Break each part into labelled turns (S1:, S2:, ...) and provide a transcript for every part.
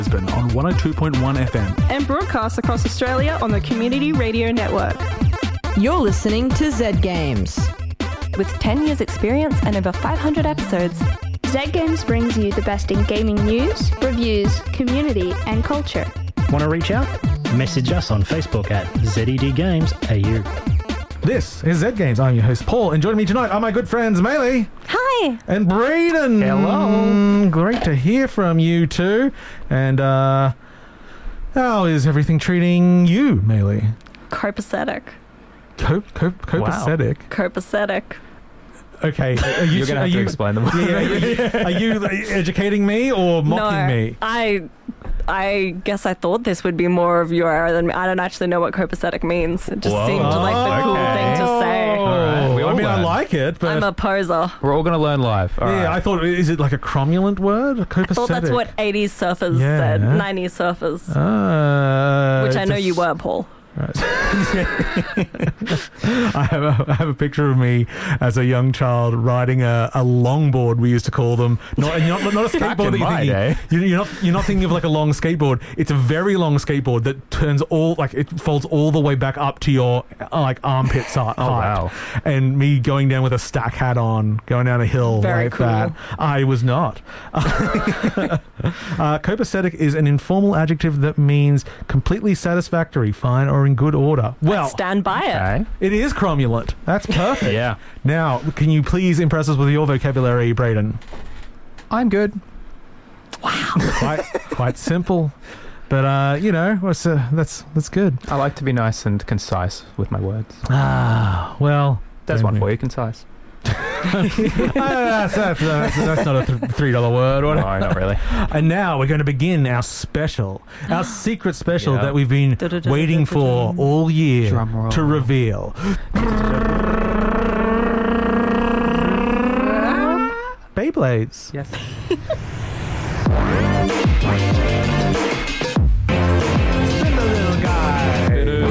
S1: Brisbane on 102.1 FM.
S2: And broadcasts across Australia on the Community Radio Network.
S3: You're listening to Z Games.
S4: With 10 years experience and over 500 episodes,
S5: Z Games brings you the best in gaming news, reviews, community and culture.
S6: Want to reach out? Message us on Facebook at ZEDGamesAU.
S1: This is Z Games. I'm your host, Paul, and joining me tonight are my good friends, Maylee.
S4: Hi.
S1: And Braden.
S6: Hello.
S1: Great to hear from you two. And, how is everything treating you, Maylee?
S4: Copacetic.
S1: Copacetic?
S4: Copacetic.
S1: Okay.
S7: You're going to have to explain them.
S1: Are you educating me or mocking me?
S4: I guess I thought this would be more of your era than me. I don't actually know what copacetic means. It just seemed like the cool thing to say.
S7: All right.
S1: I like it, but...
S4: I'm a poser.
S7: We're all going to learn live. All right.
S1: I thought, is it like a cromulent word? Copacetic?
S4: I thought that's what 80s surfers said. 90s surfers. Which I know you were, Paul.
S1: Right. I have a picture of me as a young child riding a longboard, we used to call them. Not a skateboard that you're thinking. You're not thinking of like a long skateboard. It's a very long skateboard that turns it folds all the way back up to your armpit height.
S7: Oh wow!
S1: And me going down with a stack hat on, going down a hill
S4: very
S1: like
S4: cool.
S1: that. I was not. Copacetic is an informal adjective that means completely satisfactory, fine, or in good order. Well,
S4: stand by it.
S7: Okay.
S1: It is cromulent. That's perfect.
S7: Yeah.
S1: Now, can you please impress us with your vocabulary, Braden?
S7: I'm good.
S4: Wow.
S1: Quite simple, but that's good.
S7: I like to be nice and concise with my words.
S1: Well,
S7: There's one for you, concise.
S1: that's not a $3 word.
S7: No, not really.
S1: And now we're going to begin our secret special that we've been waiting for all year to reveal. Beyblades.
S7: Yes.
S1: Spin the little guy.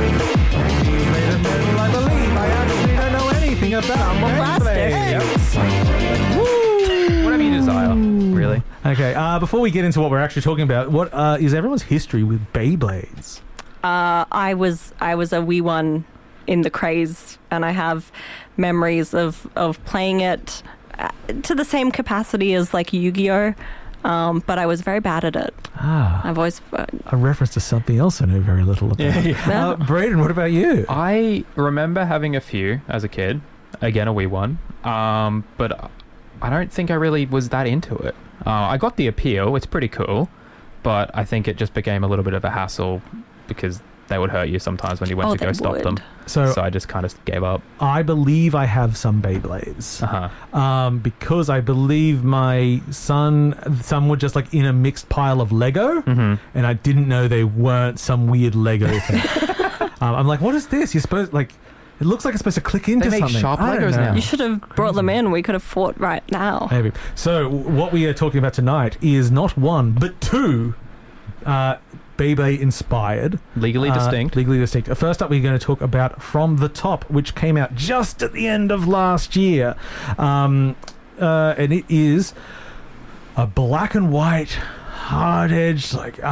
S1: I believe I actually don't know anything about Beyblades.
S7: Whatever you desire, really.
S1: Okay, before we get into what we're actually talking about, what is everyone's history with Beyblades?
S4: I was a wee one in the craze, and I have memories of playing it to the same capacity as like Yu-Gi-Oh! But I was very bad at it. I've always...
S1: a reference to something else I know very little about.
S4: Yeah.
S1: Braden, what about you?
S7: I remember having a few as a kid. Again, a wee one. But I don't think I really was that into it. I got the appeal. It's pretty cool. But I think it just became a little bit of a hassle because they would hurt you sometimes when you went to go stop them. So I just kind of gave up.
S1: I believe I have some Beyblades. Because I believe my some were just like in a mixed pile of Lego, and I didn't know they weren't some weird Lego thing. I'm like, what is this? You're supposed it looks like it's supposed to click into
S7: something. They make sharp Legos now.
S4: You should have brought them in. We could have fought right now.
S1: Maybe. So what we are talking about tonight is not one, but two Beyblade inspired.
S7: Legally distinct.
S1: First up, we're going to talk about From the Top, which came out just at the end of last year. And it is a black and white, hard-edged,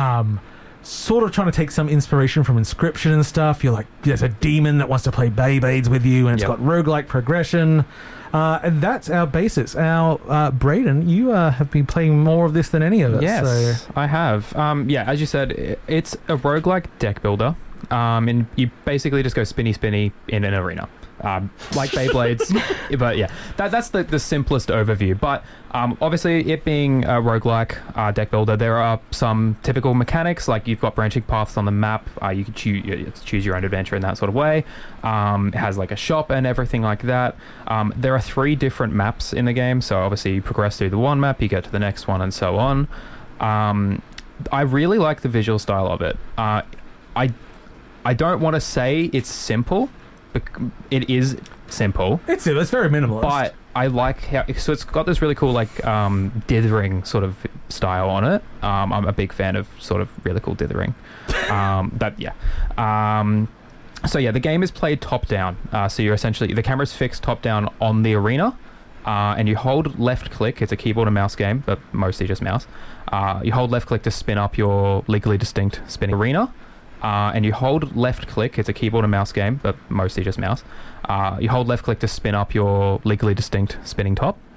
S1: sort of trying to take some inspiration from Inscription and stuff. You're like, there's a demon that wants to play Beyblades with you, and it's got roguelike progression. And that's our basis. Braden, you have been playing more of this than any of us.
S7: Yes, I have. As you said, it's a roguelike deck builder. And you basically just go spinny in an arena. Like Beyblades. But yeah, that's the simplest overview. But obviously, it being a roguelike deck builder, there are some typical mechanics, like you've got branching paths on the map. You can choose your own adventure in that sort of way. It has like a shop and everything like that. There are 3 different maps in the game, so obviously you progress through the one map, you get to the next one, and so on. I really like the visual style of it. I don't want to say it's simple. It is simple.
S1: It's very minimalist.
S7: But I like how... So it's got this really cool, dithering sort of style on it. I'm a big fan of sort of really cool dithering. So yeah, the game is played top-down. So you're essentially... The camera's fixed top-down on the arena. and you hold left click. It's a keyboard and mouse game, but mostly just mouse. You hold left click to spin up your legally distinct spinning arena. And you hold left click. It's a keyboard and mouse game, but mostly just mouse. You hold left click to spin up your legally distinct spinning top.